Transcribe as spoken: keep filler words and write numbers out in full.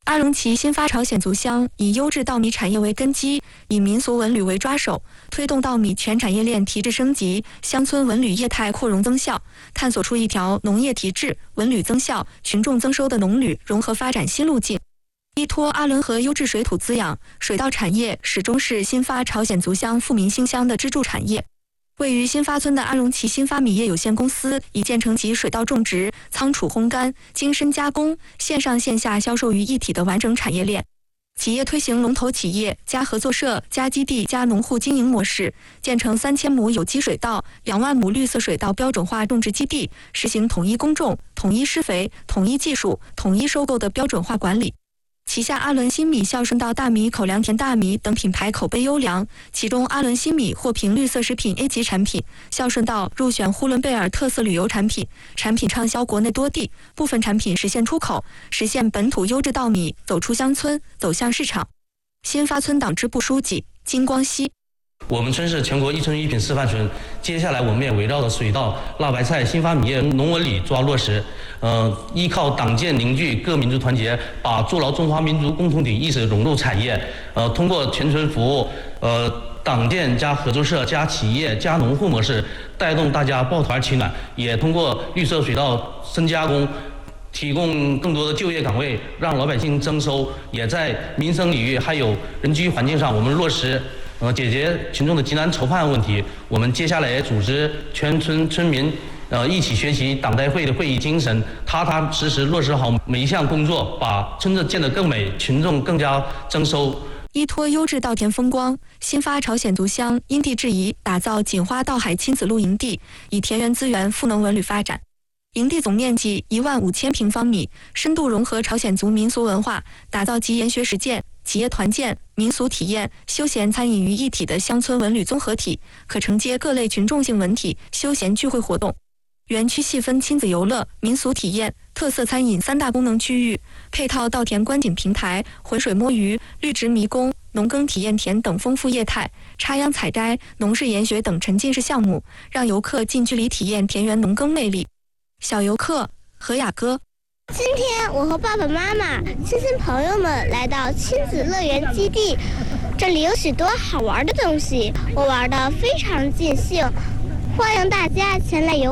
阿隆旗新发朝鲜族乡以优质稻米产业为根基，以民俗文旅为抓手，推动稻米全产业链提质升级，乡村文旅业态扩容增效，探索出一条农业提质、文旅增效、群众增收的农旅融合发展新路径。依托阿伦河优质水土滋养，水稻产业始终是新发朝鲜族乡富民兴乡的支柱产业。位于新发村的阿隆旗新发米业有限公司已建成集水稻种植、仓储烘干、精深加工、线上线下销售于一体的完整产业链。企业推行龙头企业加合作社加基地加农户经营模式，建成三千亩有机水稻、两万亩绿色水稻标准化种植基地，实行统一耕种、统一施肥、统一技术、统一收购的标准化管理。旗下阿伦新米孝顺稻大米、口粮田大米等品牌口碑优良，其中阿伦新米获评绿色食品 A 级产品，孝顺稻入选呼伦贝尔特色旅游产品，产品畅销国内多地，部分产品实现出口，实现本土优质稻米走出乡村，走向市场。新发村党支部书记金光熙。 我们村是全国一村一品示范村，接下来我们也围绕着水稻、辣白菜、新发米业、农文旅抓落实，呃，依靠党建凝聚各民族团结，把筑牢中华民族共同体意识融入产业，呃，通过全村服务，呃，党建加合作社加企业加农户模式，带动大家抱团取暖，也通过绿色水稻深加工。提供更多的就业岗位，让老百姓增收，也在民生领域还有人居环境上，我们落实，呃，解决群众的急难愁盼问题。我们接下来组织全村村民，呃，一起学习党代会的会议精神，踏踏实实落实好每一项工作，把村子建得更美，群众更加增收。 依托优质稻田风光，新发朝鲜族乡因地制宜，打造锦花稻海亲子露营地，以田园资源赋能文旅发展。营地总面积一万五千平方米，深度融合朝鲜族民俗文化，打造集研学实践、企业团建、民俗体验、休闲餐饮于一体的乡村文旅综合体，可承接各类群众性文体、休闲聚会活动。园区细分亲子游乐、民俗体验、特色餐饮三大功能区域，配套稻田观景平台、浑水摸鱼、绿植迷宫、农耕体验田等丰富业态，插秧采摘、农事研学等沉浸式项目，让游客近距离体验田园农耕魅力。小游客何雅歌。 今天我和爸爸妈妈、亲戚朋友们来到亲子乐园基地，这里有许多好玩的东西，我玩得非常尽兴，欢迎大家前来游